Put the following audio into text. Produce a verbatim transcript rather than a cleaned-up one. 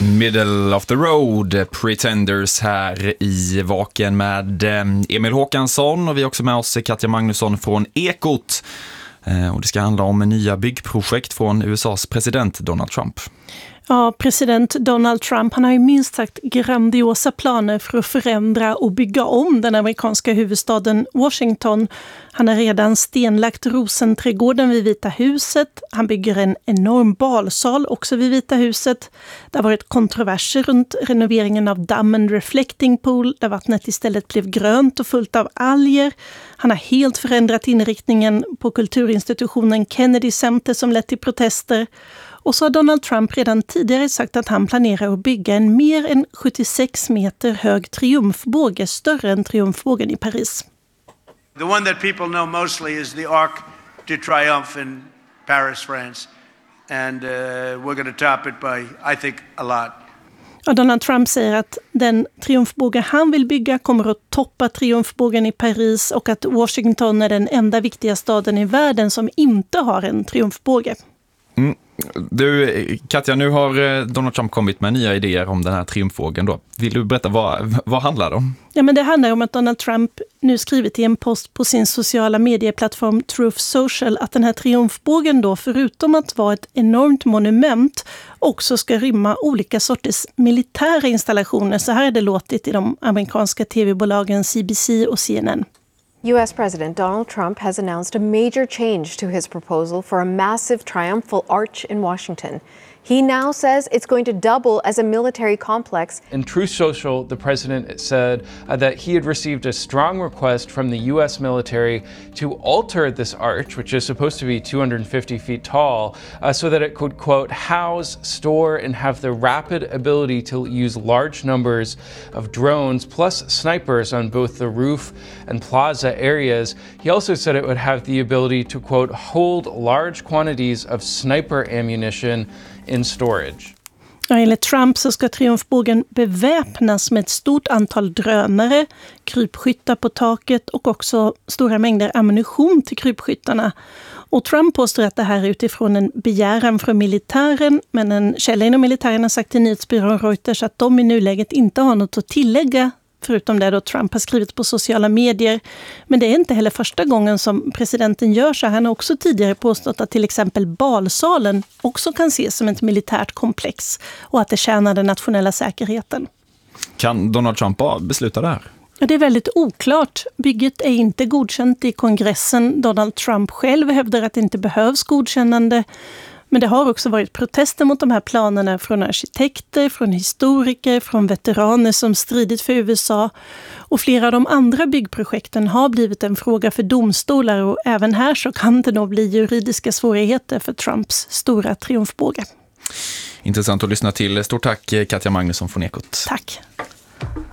Middle of the road, Pretenders här i Vaken med Emil Håkansson, och vi har också med oss Katja Magnusson från Ekot. Och det ska handla om nya byggprojekt från U S A:s president Donald Trump. Ja, president Donald Trump, han har ju minst sagt grandiosa planer för att förändra och bygga om den amerikanska huvudstaden Washington. Han har redan stenlagt Rosenträdgården vid Vita huset. Han bygger en enorm balsal också vid Vita huset. Det har varit kontroverser runt renoveringen av Diamond Reflecting Pool, där vattnet istället blev grönt och fullt av alger. Han har helt förändrat inriktningen på kulturinstitutionen Kennedy Center som lett till protester. Och så har Donald Trump redan tidigare sagt att han planerar att bygga en mer än sjuttiosex meter hög triumfbåge, större än triumfbågen i Paris. The one that people know mostly is the Arc de Triomphe in Paris, France. And uh, we're going to top it by, I think, a lot. Ja, Donald Trump säger att den triumfbåge han vill bygga kommer att toppa triumfbågen i Paris, och att Washington är den enda viktiga staden i världen som inte har en triumfbåge. Mm. Du, Katja, nu har Donald Trump kommit med nya idéer om den här triumfbågen då. Vill du berätta, vad, vad handlar det om? Ja, men det handlar om att Donald Trump nu skrivit i en post på sin sociala medieplattform Truth Social att den här triumfbågen då, förutom att vara ett enormt monument, också ska rymma olika sorters militära installationer. Så här är det låtit i de amerikanska tv-bolagen C B C och C N N. U S President Donald Trump has announced a major change to his proposal for a massive triumphal arch in Washington. He now says it's going to double as a military complex. In Truth Social, the president said uh, that he had received a strong request from the U S military to alter this arch, which is supposed to be two hundred fifty feet tall, uh, so that it could, quote, house, store, and have the rapid ability to use large numbers of drones plus snipers on both the roof and plaza areas. He also said it would have the ability to, quote, hold large quantities of sniper ammunition in storage. Ja, enligt Trump så ska triumfbågen beväpnas med ett stort antal drönare, krypskyttar på taket och också stora mängder ammunition till krypskyttarna. Och Trump påstår att det här är utifrån en begäran från militären, men en källa inom militären har sagt till nyhetsbyrån Reuters att de i nuläget inte har något att tillägga, förutom det då Trump har skrivit på sociala medier. Men det är inte heller första gången som presidenten gör så. Han har också tidigare påstått att till exempel balsalen också kan ses som ett militärt komplex och att det tjänar den nationella säkerheten. Kan Donald Trump besluta det här? Ja, det är väldigt oklart. Bygget är inte godkänt i kongressen. Donald Trump själv hävdar att det inte behövs godkännande. Men det har också varit protester mot de här planerna från arkitekter, från historiker, från veteraner som stridit för U S A. Och flera av de andra byggprojekten har blivit en fråga för domstolar, och även här så kan det nog bli juridiska svårigheter för Trumps stora triumfbåge. Intressant att lyssna till. Stort tack Katja Magnusson från Ekot. Tack.